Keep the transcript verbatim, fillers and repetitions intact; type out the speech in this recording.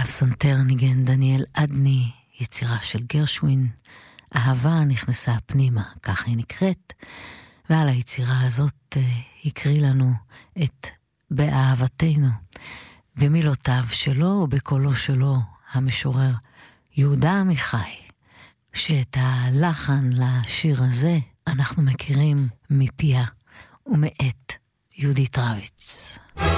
הפסנתר ניגן דניאל אדני, יצירה של גרשווין. אהבה נכנסה פנימה, כך היא נקראת, ועל היצירה הזאת הקריא לנו את באהבתנו, במילותיו שלו ובקולו שלו, המשורר יהודה עמיחי, שאת הלחן לשיר הזה אנחנו מכירים מפיה ומאת יהודית רביץ.